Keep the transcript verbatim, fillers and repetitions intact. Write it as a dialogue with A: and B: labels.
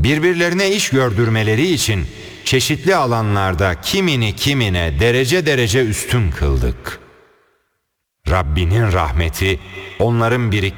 A: Birbirlerine iş gördürmeleri için çeşitli alanlarda kimini kimine derece derece üstün kıldık. Rabbinin rahmeti onların biriktirdiği